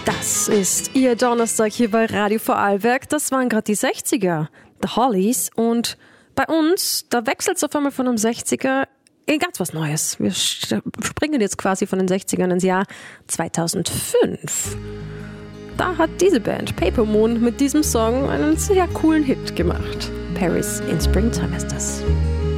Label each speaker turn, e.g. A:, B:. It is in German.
A: Das ist Ihr Donnerstag hier bei Radio Vorarlberg. Das waren gerade die 60er, The Hollies. Und bei uns, da wechselt es auf einmal von einem 60er in ganz was Neues. Wir springen jetzt quasi von den 60ern ins Jahr 2005. Da hat diese Band Paper Moon mit diesem Song einen sehr coolen Hit gemacht. Paris in Springtime ist das.